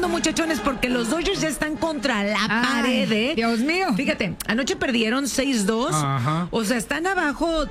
preocupando, muchachones, porque los Dodgers ya están contra la pared, ¿eh? Dios mío. Fíjate, anoche perdieron 6-2. Ajá. O sea, están abajo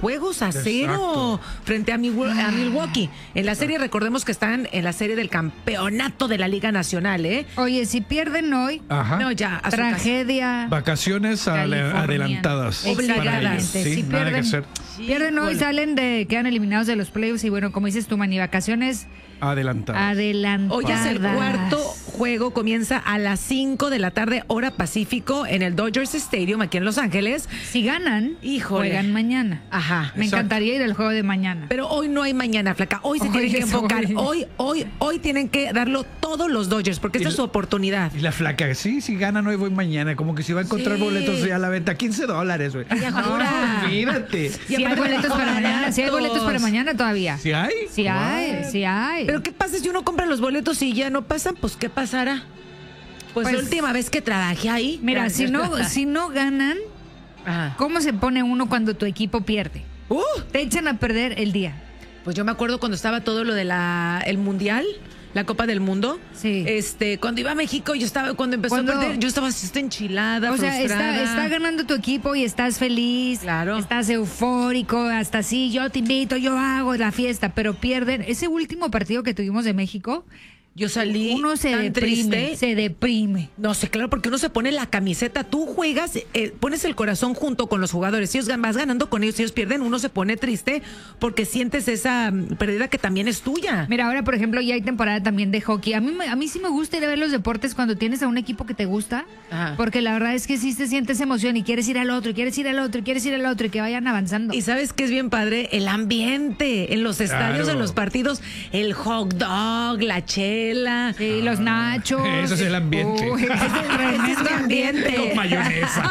3-0 frente a Milwaukee. En la serie, recordemos que están en la serie del campeonato de la Liga Nacional, ¿eh? Oye, si pierden hoy, Ajá. No, ya, a su tragedia. Vacaciones adelantadas. Obligadas. para ellos. Si Sí, nada que hacer. pierden hoy, quedan eliminados de los playoffs y bueno, como dices tú, Manny, vacaciones Adelantadas. adelantadas. Hoy es el cuarto juego, comienza a las 5 de la tarde, hora Pacífico, en el Dodgers Stadium, aquí en Los Ángeles. Si ganan, Híjole. juegan mañana. Ajá. Me encantaría ir al juego de mañana. Pero hoy no hay mañana, flaca. Hoy se Hoy tienen que es enfocar. hoy. Hoy tienen que darlo todos los Dodgers, porque esta es su oportunidad. Y la flaca, sí, si ganan hoy voy mañana. Como que si va a encontrar Sí. boletos ya a la venta. $15, güey. Ella jura. No, olvídate. Si hay boletos para mañana, si hay boletos para mañana todavía. ¿Sí hay? Sí hay, sí hay. Pero ¿qué pasa si uno compra los boletos y ya no pasan? Pues ¿qué pasará? Pues la Pues, última vez que trabajé ahí. Mira, si no ganan, Ajá. ¿cómo se pone uno cuando tu equipo pierde? Te echan a perder el día. Pues yo me acuerdo cuando estaba todo lo de el Mundial, la Copa del Mundo. Sí. Cuando iba a México, cuando empezó a perder, yo estaba así enchilada, O sea, frustrada. está ganando tu equipo y estás feliz, Claro. estás eufórico, hasta así, yo te invito, yo hago la fiesta, pero pierden. Ese último partido que tuvimos de México, Yo salí uno se tan deprime, triste. se deprime. No sé, claro, porque uno se pone la camiseta, tú juegas, pones el corazón junto con los jugadores, si ellos vas ganando con ellos, si ellos pierden, uno se pone triste porque sientes esa pérdida que también es tuya. Mira, ahora, por ejemplo, ya hay temporada también de hockey. A mí sí me gusta ir a ver los deportes cuando tienes a un equipo que te gusta, Ajá. porque la verdad es que sí te sientes emoción y quieres ir al otro, y quieres ir al otro, y quieres ir al otro, y que vayan avanzando. Y sabes que es bien padre el ambiente en los estadios, Claro. en los partidos, el hot dog, la chela. Sí, los nachos. Ese es el ambiente. Uy, ese es el tremendo ambiente. Con mayonesa.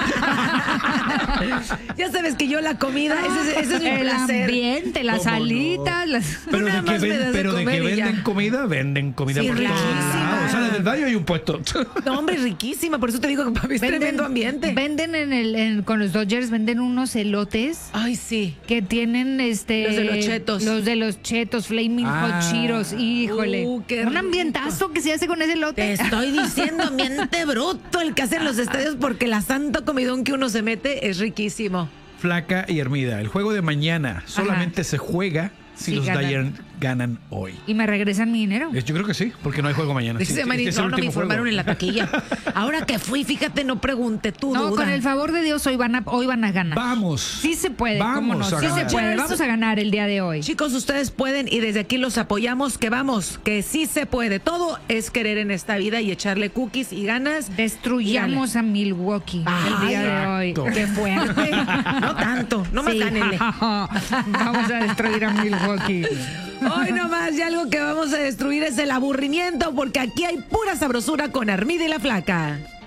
Ya sabes que yo la comida, ese es mi El placer. ambiente, las ¿Cómo no? alitas, las... Pero nada de que, más me das de pero de que comer y ya. venden comida Sí, por todos riquísima. lados. O sea, desde el barrio hay un puesto. No, hombre, riquísima, por eso te digo que para mí es tremendo ambiente. Venden con los Dodgers, venden unos elotes Ay, sí. que tienen Los de los chetos. Los de los chetos, Flaming Hot Cheetos, híjole. Qué Un rico. ambientazo que se hace con ese Te elote. estoy diciendo, ambiente bruto el que hacen los estadios, porque la santa comidón que uno se mete es riquísimo. Flaca y Hermida. El juego de mañana solamente se juega si Sí, los ganan. Dodgers ganan hoy. Y me regresan mi dinero. Yo creo que sí, porque no hay juego mañana. Dice Sí, Manny, este es el no me último informaron juego. en la taquilla. Ahora que fui, fíjate, no pregunté tú, No, duda. con el favor de Dios hoy van a ganar. Vamos. Sí se puede, cómo no, Vamos a sí se ganar. puede. Vamos a ganar el día de hoy. Chicos, ustedes pueden y desde aquí los apoyamos, que vamos, que sí se puede. Todo es querer en esta vida y echarle cookies y ganas. Destruyamos a Milwaukee el día de hoy. exacto. Qué fuerte. No tanto, no más Sí. gánenle. Vamos a destruir a Milwaukee. Hoy nomás, y algo que vamos a destruir es el aburrimiento, porque aquí hay pura sabrosura con Hermida y la Flaca.